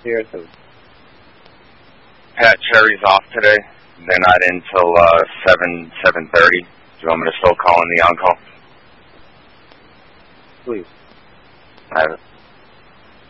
Sierra 7. Pat, Cherry's off today. They're not in till 7:30. Do you want me to still call in the on-call? Please. I have it.